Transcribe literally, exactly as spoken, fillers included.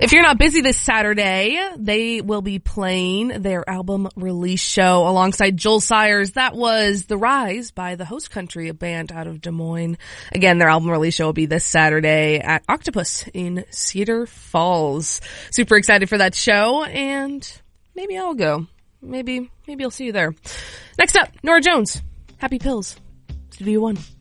If you're not busy this Saturday, they will be playing their album release show alongside Joel Sires. That was The Rise by the Host Country, a band out of Des Moines. Again, their album release show will be this Saturday at Octopus in Cedar Falls. Super excited for that show, and maybe I'll go. Maybe, maybe I'll see you there. Next up, Norah Jones. Happy Pills. Studio One.